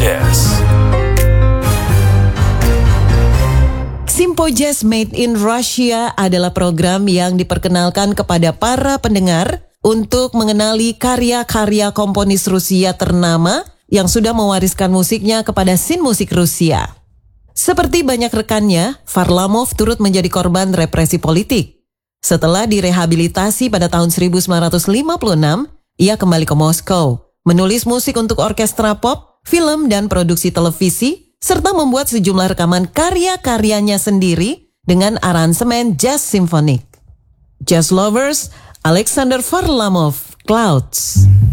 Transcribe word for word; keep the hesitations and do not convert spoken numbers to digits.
Jazz. Simpo Jazz Made in Russia adalah program yang diperkenalkan kepada para pendengar untuk mengenali karya-karya komponis Rusia ternama yang sudah mewariskan musiknya kepada scene musik Rusia. Seperti banyak rekannya, Varlamov turut menjadi korban represi politik. Setelah direhabilitasi pada tahun seribu sembilan ratus lima puluh enam, ia kembali ke Moskow, menulis musik untuk orkestra pop, film, dan produksi televisi, serta membuat sejumlah rekaman karya-karyanya sendiri dengan aransemen jazz simfonik. Jazz lovers, Alexander Varlamov, Clouds.